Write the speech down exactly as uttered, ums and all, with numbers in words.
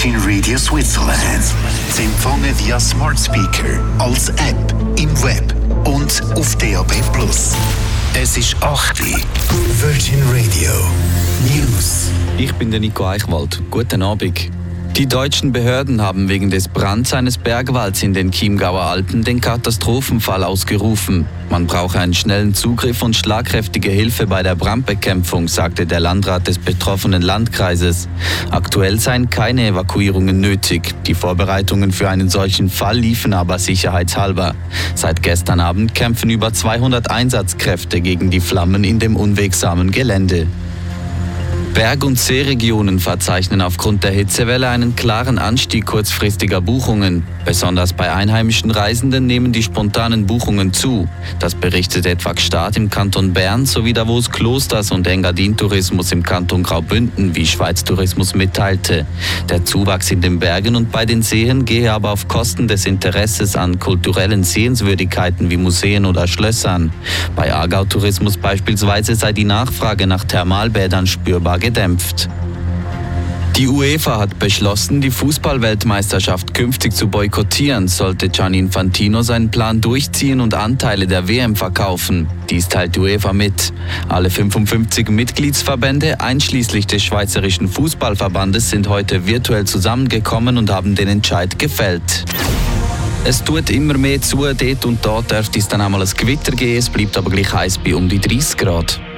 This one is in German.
Virgin Radio Switzerland. Zu empfangen via Smart Speaker, als App, im Web und auf D A B plus. Es ist acht Uhr. Virgin Radio News. Ich bin der Nico Eichwald. Guten Abend. Die deutschen Behörden haben wegen des Brands eines Bergwalds in den Chiemgauer Alpen den Katastrophenfall ausgerufen. Man brauche einen schnellen Zugriff und schlagkräftige Hilfe bei der Brandbekämpfung, sagte der Landrat des betroffenen Landkreises. Aktuell seien keine Evakuierungen nötig. Die Vorbereitungen für einen solchen Fall liefen aber sicherheitshalber. Seit gestern Abend kämpfen über zweihundert Einsatzkräfte gegen die Flammen in dem unwegsamen Gelände. Berg- und Seeregionen verzeichnen aufgrund der Hitzewelle einen klaren Anstieg kurzfristiger Buchungen. Besonders bei einheimischen Reisenden nehmen die spontanen Buchungen zu. Das berichtet etwa Gstaad im Kanton Bern sowie Davos Klosters und Engadin Tourismus im Kanton Graubünden, wie Schweiz Tourismus mitteilte. Der Zuwachs in den Bergen und bei den Seen gehe aber auf Kosten des Interesses an kulturellen Sehenswürdigkeiten wie Museen oder Schlössern. Bei Aargau Tourismus beispielsweise sei die Nachfrage nach Thermalbädern spürbar gedämpft. Die UEFA hat beschlossen, die Fußball-Weltmeisterschaft künftig zu boykottieren, sollte Gianni Infantino seinen Plan durchziehen und Anteile der W M verkaufen. Dies teilt die UEFA mit. Alle fünfundfünfzig Mitgliedsverbände, einschließlich des Schweizerischen Fußballverbandes, sind heute virtuell zusammengekommen und haben den Entscheid gefällt. Es tut immer mehr zu, dort und dort dürfte es dann einmal ein Gewitter geben, es bleibt aber gleich heiß bei um die dreißig Grad.